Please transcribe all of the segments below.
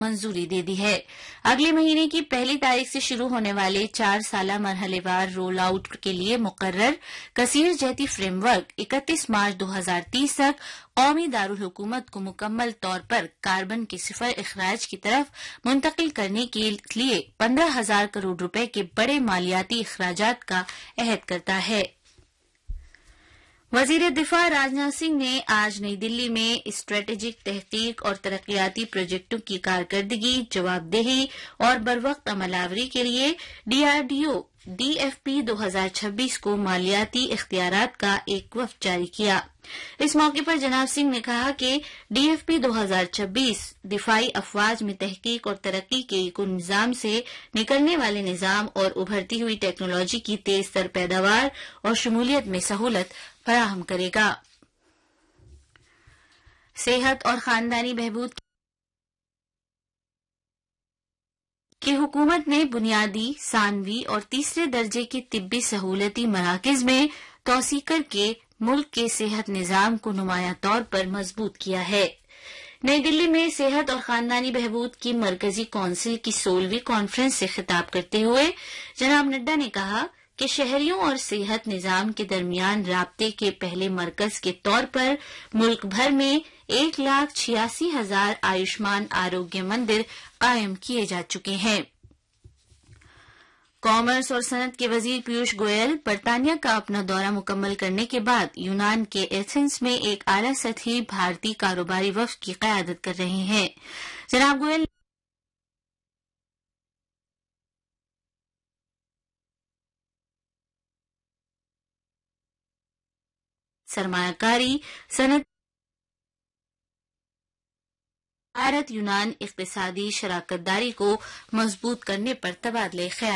منظوری دے دی ہے۔ اگلے مہینے کی 1 تاریخ سے شروع ہونے والے 4 سالہ مرحلے وار رول آؤٹ کے لیے مقرر کثیر جہتی فریم ورک 31 مارچ 2030 تک قومی دارالحکومت کو مکمل طور پر کاربن کے صفر اخراج کی طرف منتقل کرنے کے لیے 15,000 کروڑ روپے کے بڑے مالیاتی اخراجات کا عہد کرتا ہے۔ وزیر دفاع راجناتھ سنگھ نے آج نئی دلی میں اسٹریٹجک تحقیق اور ترقیاتی پروجیکٹوں کی کارکردگی، جواب دہی اور بروقت عمل آوری کے لیے DRDO DFP 2026 کو مالیاتی اختیارات کا ایک وفد جاری کیا۔ اس موقع پر جناب سنگھ نے کہا کہ DFP 2026 دفاعی افواج میں تحقیق اور ترقی کے ایک نظام سے نکلنے والے نظام اور ابھرتی ہوئی ٹیکنالوجی کی تیز تر پیداوار اور شمولیت میں سہولت فراہم کرے گا۔ صحت اور خاندانی بہبود کی حکومت نے بنیادی، ثانوی اور تیسرے درجے کے طبی سہولتی مراکز میں توسیع کر کے ملک کے صحت نظام کو نمایاں طور پر مضبوط کیا ہے۔ نئی دلی میں صحت اور خاندانی بہبود کی مرکزی کونسل کی 16ویں کانفرنس سے خطاب کرتے ہوئے جناب نڈا نے کہا کہ شہریوں اور صحت نظام کے درمیان رابطے کے پہلے مرکز کے طور پر ملک بھر میں 1,86,000 آیوشمان آروگیہ مندر قائم کیے جا چکے ہیں۔ کامرس اور صنعت کے وزیر پیوش گوئل برطانیہ کا اپنا دورہ مکمل کرنے کے بعد یونان کے ایتھنز میں ایک اعلیٰ سطحی بھارتی کاروباری وفد کی قیادت کر رہے ہیں۔ جناب گوئل سرمایہ کاری، صنعت، بھارت یونان اقتصادی شراکت داری کو مضبوط کرنے پر تبادلہ خیال۔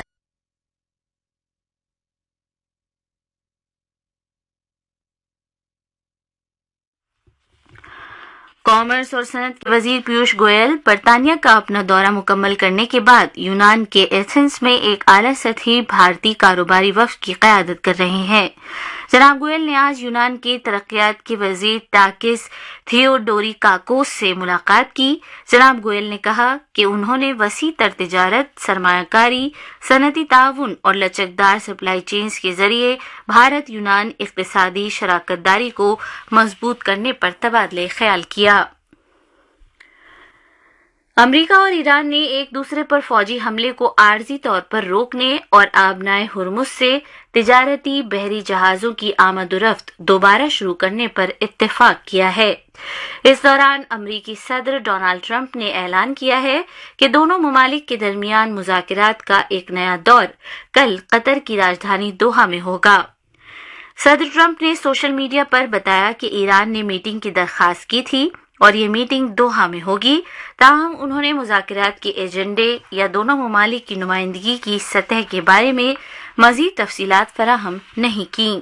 کامرس اور صنعت کے وزیر پیوش گوئل برطانیہ کا اپنا دورہ مکمل کرنے کے بعد یونان کے ایتھنز میں ایک اعلیٰ سطحی بھارتی کاروباری وفد کی قیادت کر رہے ہیں۔ جناب گوئل نے آج یونان کے ترقیات کے وزیر تاکس تھیوڈوریکاکوس سے ملاقات کی۔ جناب گوئل نے کہا کہ انہوں نے وسیع تر تجارت، سرمایہ کاری، صنعتی تعاون اور لچکدار سپلائی چینز کے ذریعے بھارت یونان اقتصادی شراکت داری کو مضبوط کرنے پر تبادلہ خیال کیا۔ امریکہ اور ایران نے ایک دوسرے پر فوجی حملے کو عارضی طور پر روکنے اور آبنائے ہرمز سے تجارتی بحری جہازوں کی آمد و رفت دوبارہ شروع کرنے پر اتفاق کیا ہے۔ اس دوران امریکی صدر ڈونالڈ ٹرمپ نے اعلان کیا ہے کہ دونوں ممالک کے درمیان مذاکرات کا ایک نیا دور کل قطر کی راجدھانی دوحہ میں ہوگا۔ صدر ٹرمپ نے سوشل میڈیا پر بتایا کہ ایران نے میٹنگ کی درخواست کی تھی اور یہ میٹنگ دوحہ میں ہوگی، تاہم انہوں نے مذاکرات کے ایجنڈے یا دونوں ممالک کی نمائندگی کی سطح کے بارے میں مزید تفصیلات فراہم نہیں کیں۔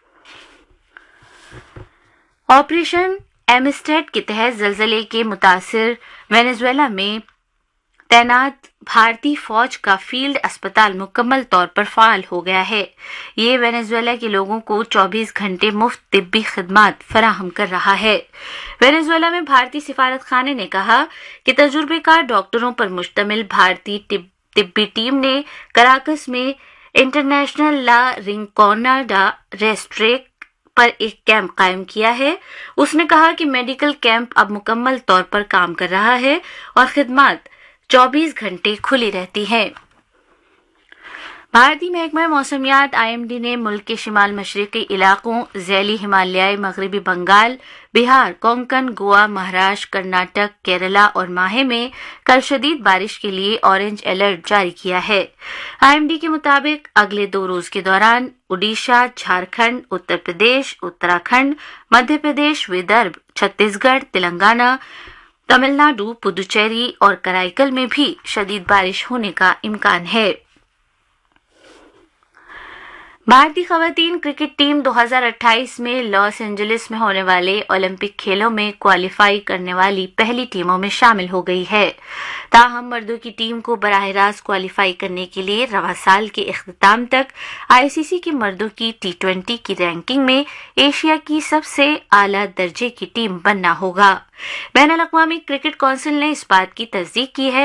آپریشن ایمسٹیڈ کے تحت زلزلے کے متاثر وینزویلا میں تعینات بھارتی فوج کا فیلڈ اسپتال مکمل طور پر فعال ہو گیا ہے۔ یہ وینزویلا کے لوگوں کو 24 گھنٹے مفت طبی خدمات فراہم کر رہا ہے۔ وینزویلا میں بھارتی سفارت خانے نے کہا کہ تجربہ کار ڈاکٹروں پر مشتمل بھارتی طبی ٹیم نے کراکس میں انٹرنیشنل لا رنکونا ڈا ریسٹریک پر ایک کیمپ قائم کیا ہے۔ اس نے کہا کہ میڈیکل کیمپ اب مکمل طور پر کام کر رہا ہے اور خدمات 24 گھنٹے کھلی رہتی ہے۔ بھارتی محکمہ موسمیات IMD نے ملک کے شمال مشرقی علاقوں ذیلی ہمالیائی مغربی بنگال، بہار، کونکن، گوا، مہاراشٹر، کرناٹک، کیرلا اور ماہے میں کل شدید بارش کے لیے اورنج الرٹ جاری کیا ہے۔ IMD کے مطابق اگلے 2 روز کے دوران اڈیشہ، جھارکھنڈ، اتر پردیش، اتراکھنڈ، مدھیہ پردیش، ودربھ، چھتیس گڑھ، تلنگانہ، تمل ناڈو، پدوچیری اور کرائیکل میں بھی شدید بارش ہونے کا امکان ہے۔ भारतीय खवातीन क्रिकेट टीम 2028 में लॉस एंजलिस में होने वाले ओलंपिक खेलों में क्वालिफाई करने वाली पहली टीमों में शामिल हो गई है। ताहम मर्दों की टीम को बराह रास्त क्वालिफाई करने के लिए रवा साल के इख्तिताम तक आईसीसी की मर्दों की T20 की रैंकिंग में एशिया की सबसे आला दर्जे की टीम बनना होगा। बैनुल अक़वामी क्रिकेट कौंसिल ने इस बात की तस्दीक की है